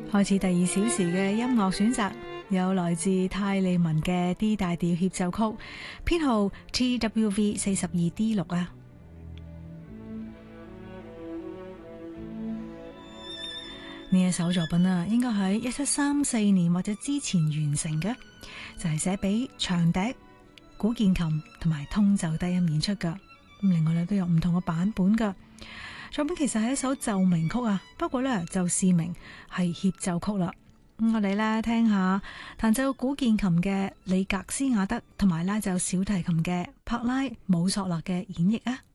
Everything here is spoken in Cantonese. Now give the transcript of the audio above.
開始第2小時嘅音樂選擇，有來自泰利文嘅 D 大調協奏曲，編號 TWV 42D6啊。呢一首作品啊，應該喺1734年或者之前完成嘅，就係寫俾長笛、古鍵琴同埋通奏低音演出噶。咁另外咧都有唔同嘅版本噶。作品其實係一首奏鳴曲啊，不過咧就示明係協奏曲啦。咁我哋咧聽下彈奏古鍵琴嘅里格斯亞德同埋拉奏小提琴嘅柏拉姆索勒嘅演繹啊。